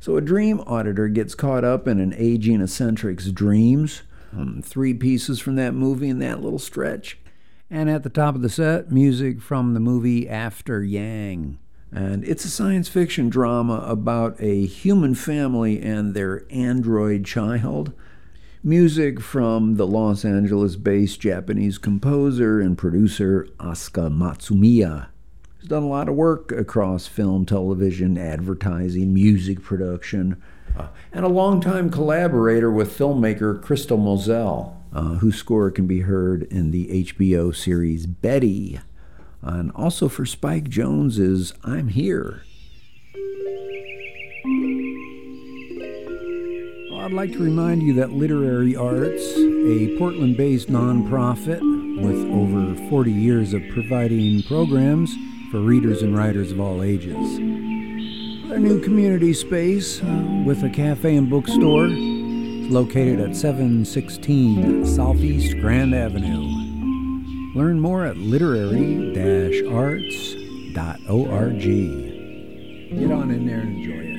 So a dream auditor gets caught up in an aging eccentric's dreams. 3 pieces from that movie in that little stretch. And at the top of the set, music from the movie After Yang. And it's a science fiction drama about a human family and their android child. Music from the Los Angeles-based Japanese composer and producer Asuka Matsumiya. He's done a lot of work across film, television, advertising, music production, and a longtime collaborator with filmmaker Crystal Moselle, whose score can be heard in the HBO series Betty, and also for Spike Jonze's I'm Here. I'd like to remind you that Literary Arts, a Portland-based nonprofit with over 40 years of providing programs for readers and writers of all ages. A new community space with a cafe and bookstore is located at 716 Southeast Grand Avenue. Learn more at literary-arts.org. Get on in there and enjoy it.